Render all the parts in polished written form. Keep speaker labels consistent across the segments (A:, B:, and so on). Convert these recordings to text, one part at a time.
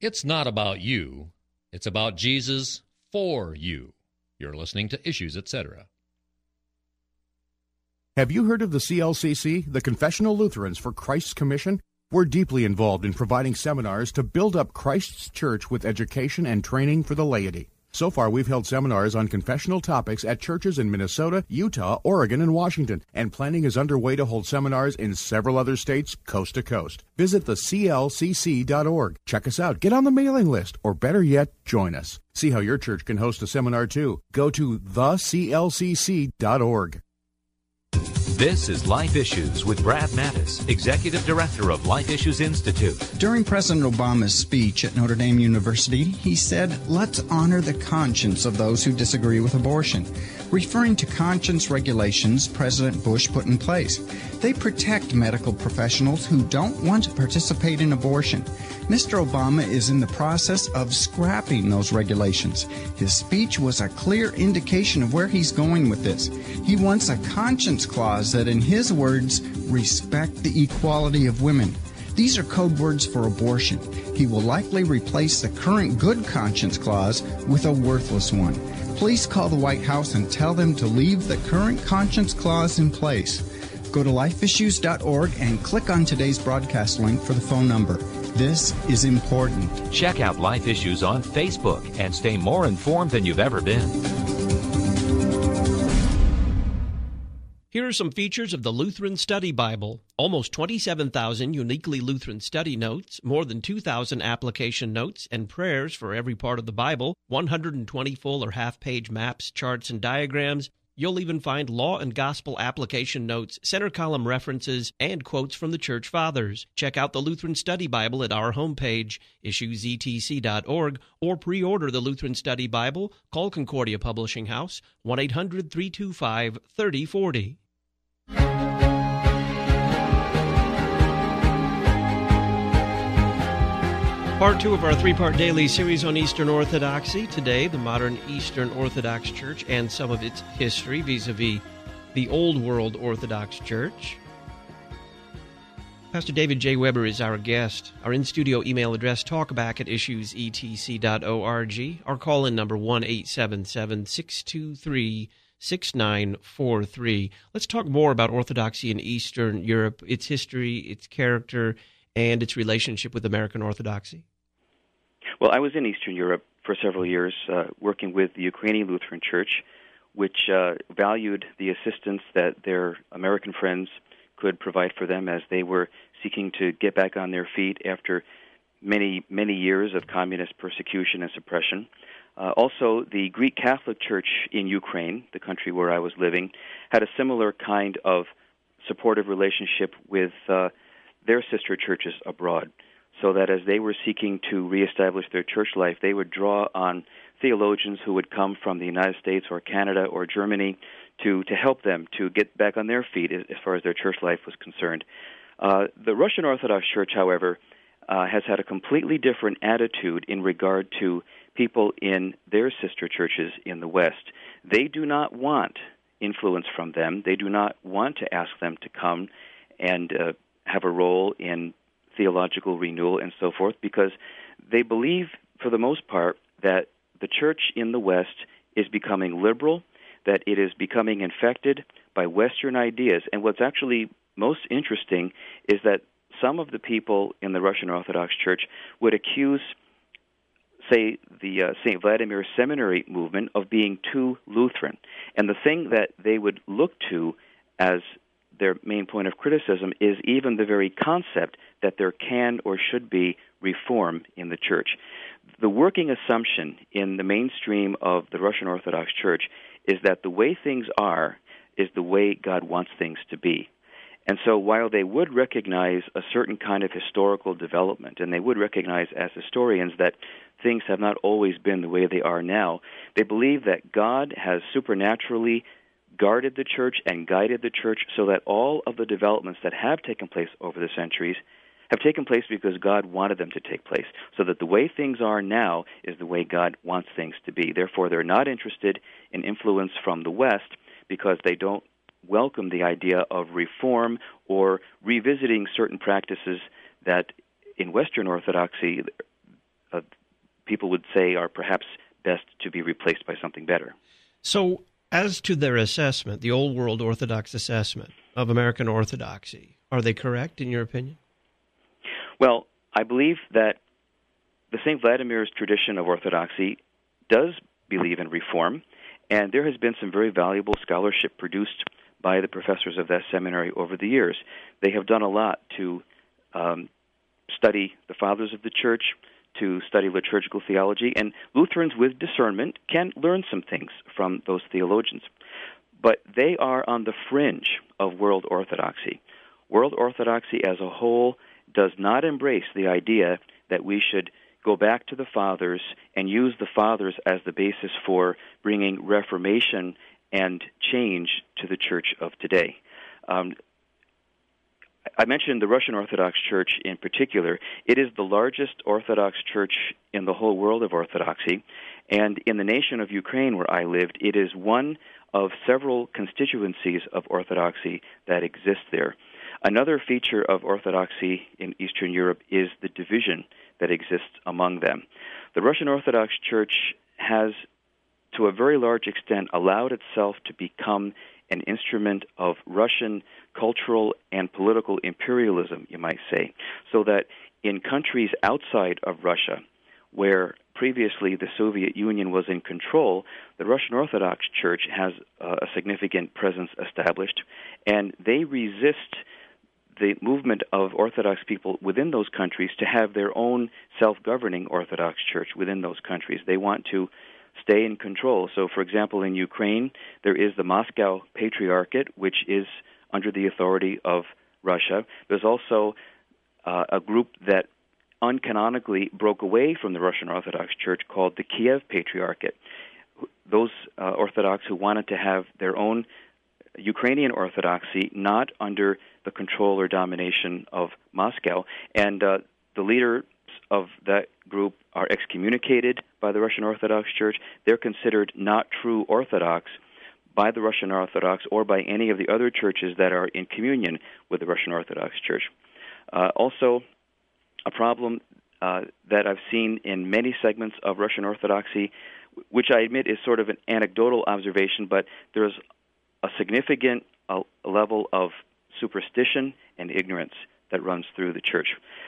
A: It's not about you. It's about Jesus for you. You're listening to Issues, Etc.
B: Have you heard of the CLCC, the Confessional Lutherans for Christ's Commission? We're deeply involved in providing seminars to build up Christ's church with education and training for the laity. So far, we've held seminars on confessional topics at churches in Minnesota, Utah, Oregon, and Washington, and planning is underway to hold seminars in several other states, coast to coast. Visit the clcc.org. Check us out, get on the mailing list, or better yet, join us. See how your church can host a seminar too. Go to theclcc.org.
C: This is Life Issues with Brad Mattis, Executive Director of Life Issues Institute.
D: During President Obama's speech at Notre Dame University, he said, "Let's honor the conscience of those who disagree with abortion," referring to conscience regulations President Bush put in place. They protect medical professionals who don't want to participate in abortion. Mr. Obama is in the process of scrapping those regulations. His speech was a clear indication of where he's going with this. He wants a conscience clause that, in his words, respect the equality of women. These are code words for abortion. He will likely replace the current good conscience clause with a worthless one. Please call the White House and tell them to leave the current conscience clause in place. Go to lifeissues.org and click on today's broadcast link for the phone number. This is important.
C: Check out Life Issues on Facebook and stay more informed than you've ever been.
E: Here are some features of the Lutheran Study Bible. Almost 27,000 uniquely Lutheran study notes, more than 2,000 application notes and prayers for every part of the Bible, 120 full or half-page maps, charts, and diagrams. You'll even find law and gospel application notes, center column references, and quotes from the Church Fathers. Check out the Lutheran Study Bible at our homepage, issuesetc.org, or pre-order the Lutheran Study Bible. Call Concordia Publishing House, 1-800-325-3040. Part 2 of our 3-part daily series on Eastern Orthodoxy. Today, the modern Eastern Orthodox Church and some of its history vis-a-vis the Old World Orthodox Church. Pastor David J. Weber is our guest. Our in-studio email address, talkback@issuesetc.org. Our call-in number, 1-877-623-6943. Let's talk more about Orthodoxy in Eastern Europe, its history, its character, and its relationship with American Orthodoxy.
F: Well, I was in Eastern Europe for several years, working with the Ukrainian Lutheran Church, which valued the assistance that their American friends could provide for them as they were seeking to get back on their feet after many, many years of communist persecution and suppression. Also, the Greek Catholic Church in Ukraine, the country where I was living, had a similar kind of supportive relationship with their sister churches abroad, so that as they were seeking to reestablish their church life, they would draw on theologians who would come from the United States or Canada or Germany to help them to get back on their feet as far as their church life was concerned. The Russian Orthodox Church, however, has had a completely different attitude in regard to people in their sister churches in the West. They do not want influence from them. They do not want to ask them to come and have a role in theological renewal and so forth, because they believe, for the most part, that the church in the West is becoming liberal, that it is becoming infected by Western ideas. And what's actually most interesting is that some of the people in the Russian Orthodox Church would accuse, say, the St. Vladimir Seminary movement of being too Lutheran. And the thing that they would look to as their main point of criticism is even the very concept that there can or should be reform in the church. The working assumption in the mainstream of the Russian Orthodox Church is that the way things are is the way God wants things to be. And so while they would recognize a certain kind of historical development, and they would recognize as historians that things have not always been the way they are now, they believe that God has supernaturally guarded the church and guided the church so that all of the developments that have taken place over the centuries have taken place because God wanted them to take place, so that the way things are now is the way God wants things to be. Therefore, they're not interested in influence from the West because they don't welcome the idea of reform or revisiting certain practices that in Western Orthodoxy people would say are perhaps best to be replaced by something better.
E: So, as to their assessment, the Old World Orthodox assessment of American Orthodoxy, are they correct in your opinion?
F: Well, I believe that the St. Vladimir's tradition of Orthodoxy does believe in reform, and there has been some very valuable scholarship produced by the professors of that seminary over the years. They have done a lot to study the fathers of the Church, to study liturgical theology, and Lutherans with discernment can learn some things from those theologians. But they are on the fringe of world orthodoxy. World orthodoxy as a whole does not embrace the idea that we should go back to the fathers and use the fathers as the basis for bringing reformation and change to the Church of today. I mentioned the Russian Orthodox Church in particular. It is the largest Orthodox church in the whole world of Orthodoxy, and in the nation of Ukraine where I lived, it is one of several constituencies of Orthodoxy that exist there. Another feature of Orthodoxy in Eastern Europe is the division that exists among them. The Russian Orthodox Church has, to a very large extent, allowed itself to become an instrument of Russian cultural and political imperialism, you might say, so that in countries outside of Russia, where previously the Soviet Union was in control, the Russian Orthodox Church has a significant presence established, and they resist the movement of Orthodox people within those countries to have their own self-governing Orthodox Church within those countries. They want to stay in control. So, for example, in Ukraine, there is the Moscow Patriarchate, which is under the authority of Russia. There's also a group that uncanonically broke away from the Russian Orthodox Church called the Kiev Patriarchate. Those Orthodox who wanted to have their own Ukrainian Orthodoxy, not under the control or domination of Moscow. And the leaders of that group are excommunicated by the Russian Orthodox Church. They're considered not true Orthodox by the Russian Orthodox or by any of the other churches that are in communion with the Russian Orthodox Church. Also, a problem that I've seen in many segments of Russian Orthodoxy, which I admit is sort of an anecdotal observation, but there's a significant level of superstition and ignorance that runs through the church.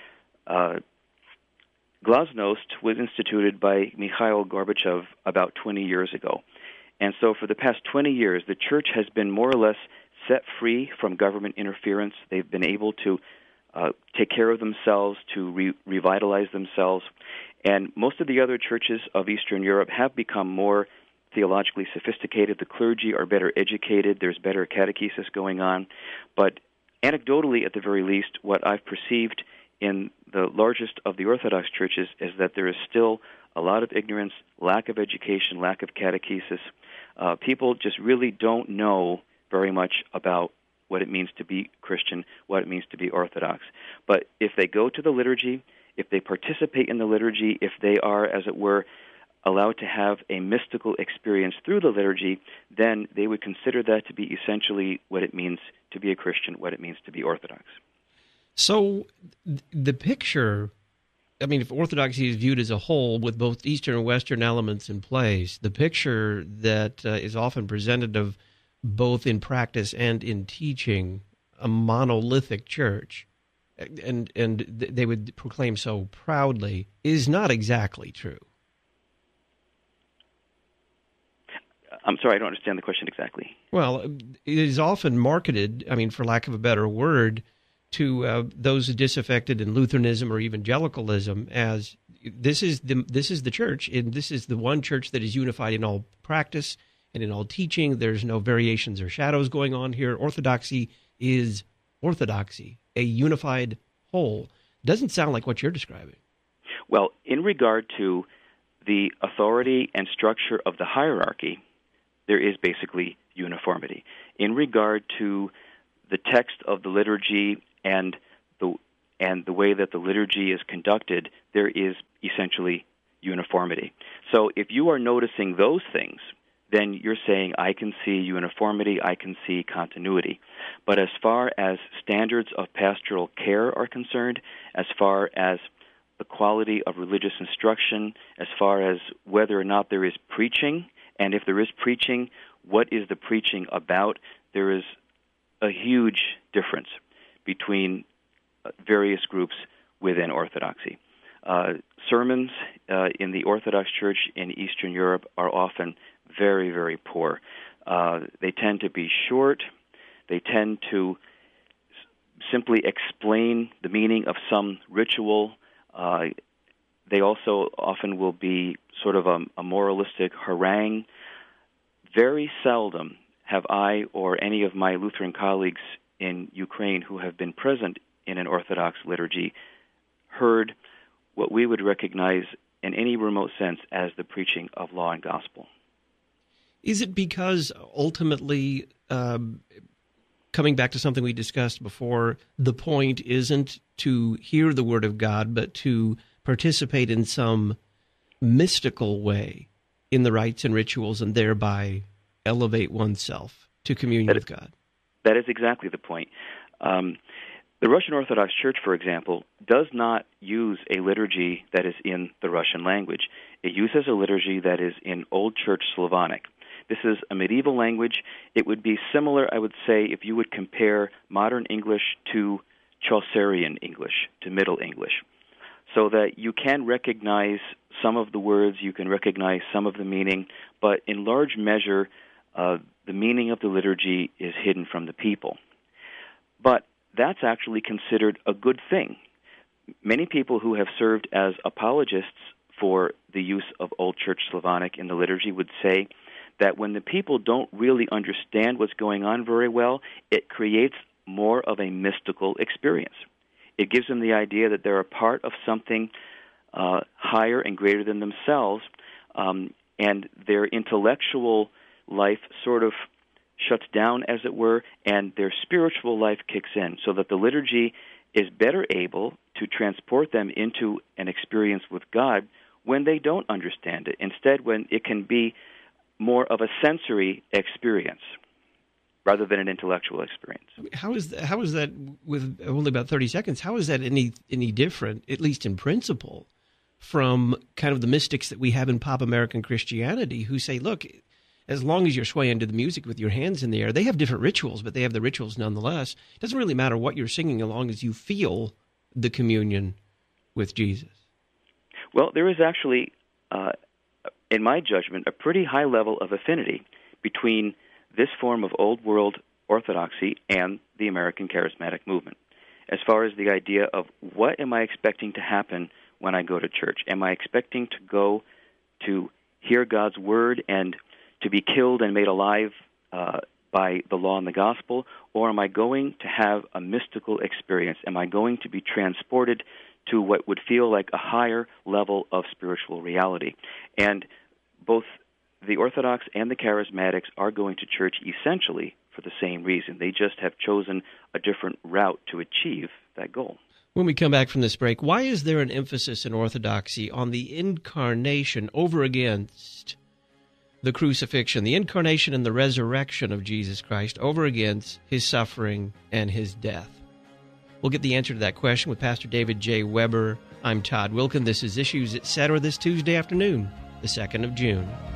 F: Glasnost was instituted by Mikhail Gorbachev about 20 years ago. And so for the past 20 years, the church has been more or less set free from government interference. They've been able to take care of themselves, to revitalize themselves. And most of the other churches of Eastern Europe have become more theologically sophisticated. The clergy are better educated. There's better catechesis going on. But anecdotally, at the very least, what I've perceived in the largest of the Orthodox churches is that there is still a lot of ignorance, lack of education, lack of catechesis. People just really don't know very much about what it means to be Christian, what it means to be Orthodox. But if they go to the liturgy, if they participate in the liturgy, if they are, as it were, allowed to have a mystical experience through the liturgy, then they would consider that to be essentially what it means to be a Christian, what it means to be Orthodox.
E: So the picture, I mean, if Orthodoxy is viewed as a whole with both Eastern and Western elements in place, the picture that is often presented of both in practice and in teaching a monolithic church, and they would proclaim so proudly, is not exactly true.
F: I'm sorry, I don't understand the question exactly.
E: Well, it is often marketed, I mean, for lack of a better word, to those disaffected in Lutheranism or evangelicalism as this is the church, and this is the one church that is unified in all practice and in all teaching. There's no variations or shadows going on here. Orthodoxy is orthodoxy, a unified whole. Doesn't sound like what you're describing.
F: Well, in regard to the authority and structure of the hierarchy, there is basically uniformity. In regard to the text of the liturgy and the way that the liturgy is conducted, there is essentially uniformity. So if you are noticing those things, then you're saying, I can see uniformity, I can see continuity. But as far as standards of pastoral care are concerned, as far as the the quality of religious instruction as far as whether or not there is preaching, and if there is preaching, what is the preaching about. There is a huge difference between various groups within Orthodoxy. Sermons in the Orthodox Church in Eastern Europe are often very, very poor. They tend to be short. They tend to simply explain the meaning of some ritual. They also often will be sort of a moralistic harangue. Very seldom have I or any of my Lutheran colleagues in Ukraine who have been present in an Orthodox liturgy heard what we would recognize in any remote sense as the preaching of law and gospel.
E: Is it because ultimately, coming back to something we discussed before, the point isn't to hear the Word of God, but to participate in some mystical way in the rites and rituals and thereby elevate oneself to communion with God?
F: That is exactly the point. The Russian Orthodox Church, for example, does not use a liturgy that is in the Russian language. It uses a liturgy that is in Old Church Slavonic. This is a medieval language. It would be similar, I would say, if you would compare modern English to Chaucerian English, to Middle English, so that you can recognize some of the words, you can recognize some of the meaning, but in large measure, the meaning of the liturgy is hidden from the people. But that's actually considered a good thing. Many people who have served as apologists for the use of Old Church Slavonic in the liturgy would say that when the people don't really understand what's going on very well, it creates more of a mystical experience. It gives them the idea that they're a part of something higher and greater than themselves, and their intellectual life sort of shuts down, as it were, and their spiritual life kicks in, so that the liturgy is better able to transport them into an experience with God when they don't understand it. Instead, when it can be more of a sensory experience rather than an intellectual experience.
E: How is that, with only about 30 seconds, how is that any different, at least in principle, from kind of the mystics that we have in pop American Christianity who say, look, as long as you're swaying to the music with your hands in the air, they have different rituals, but they have the rituals nonetheless. It doesn't really matter what you're singing as long as you feel the communion with Jesus.
F: Well, there is actually, in my judgment, a pretty high level of affinity between this form of Old World Orthodoxy and the American Charismatic movement, as far as the idea of what am I expecting to happen when I go to church? Am I expecting to go to hear God's Word and to be killed and made alive by the law and the gospel, or am I going to have a mystical experience? Am I going to be transported to what would feel like a higher level of spiritual reality? And both the Orthodox and the Charismatics are going to church essentially for the same reason. They just have chosen a different route to achieve that goal.
E: When we come back from this break, why is there an emphasis in Orthodoxy on the incarnation over against the crucifixion, the incarnation and the resurrection of Jesus Christ over against his suffering and his death? We'll get the answer to that question with Pastor David J. Weber. I'm Todd Wilkin. This is Issues Etc. this Tuesday afternoon, the 2nd of June.